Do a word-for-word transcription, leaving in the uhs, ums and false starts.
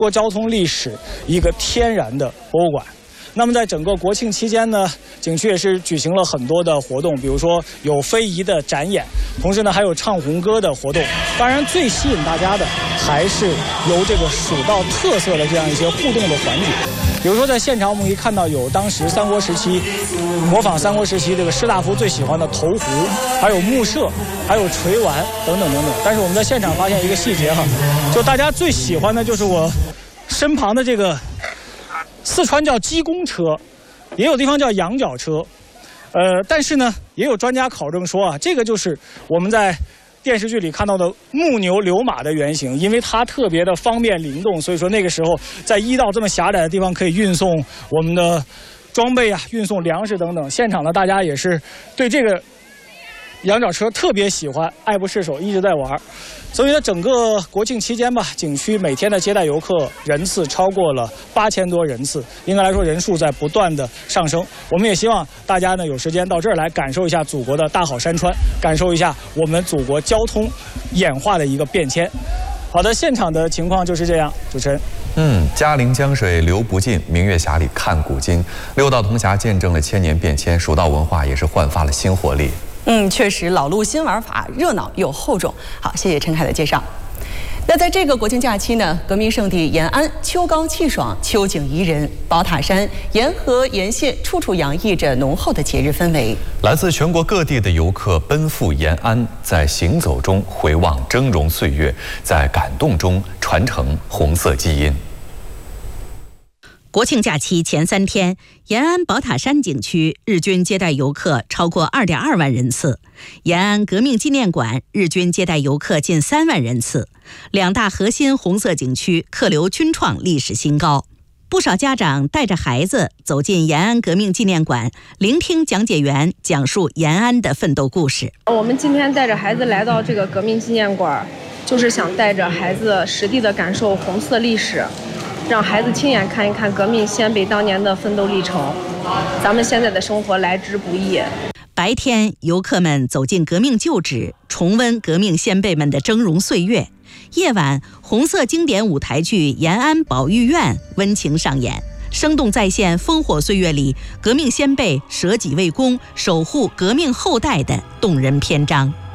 国交通历史一个天然的博物馆。那么在整个国庆期间呢，景区也是举行了很多的活动，比如说有非遗的展演，同时呢还有唱红歌的活动。当然最吸引大家的还是由这个蜀道特色的这样一些互动的环节。比如说在现场我们可以看到有当时三国时期模仿三国时期这个士大夫最喜欢的投壶，还有木射，还有锤丸等等等等。但是我们在现场发现一个细节哈，就大家最喜欢的就是我身旁的这个四川叫鸡公车，也有地方叫羊角车，呃，但是呢，也有专家考证说啊，这个就是我们在电视剧里看到的木牛流马的原型，因为它特别的方便灵动，所以说那个时候在一道这么狭窄的地方可以运送我们的装备啊，运送粮食等等。现场的大家也是对这个羊角车特别喜欢，爱不释手，一直在玩。所以呢，整个国庆期间吧，景区每天的接待游客人次超过了八千多人次，应该来说人数在不断的上升。我们也希望大家呢有时间到这儿来感受一下祖国的大好山川，感受一下我们祖国交通演化的一个变迁。好的，现场的情况就是这样，主持人。 嗯，嘉陵江水流不尽，明月峡里看古今。六道铜峡见证了千年变迁，蜀道文化也是焕发了新活力。 嗯，确实老路新玩法，热闹又厚重。好，谢谢陈凯的介绍。那在这个国庆假期呢，革命圣地延安秋高气爽，秋景宜人，宝塔山、沿河沿线处处洋溢着浓厚的节日氛围。 来自全国各地的游客奔赴延安，在行走中回望峥嵘岁月，在感动中传承红色基因。 国庆假期前三天，延安宝塔山景区日均接待游客超过 二点二万人次，延安革命纪念馆日均接待游客近三万人次，两大核心红色景区客流均创历史新高。不少家长带着孩子走进延安革命纪念馆，聆听讲解员讲述延安的奋斗故事。 我们今天带着孩子来到这个革命纪念馆，就是想带着孩子实地的感受红色历史，让孩子亲眼看一看革命先辈当年的奋斗历程，咱们现在的生活来之不易。 白天，游客们走进革命旧址，重温革命先辈们的峥嵘岁月；夜晚，红色经典舞台剧《延安保育院》温情上演，生动再现烽火岁月里革命先辈舍己为公、守护革命后代的动人篇章。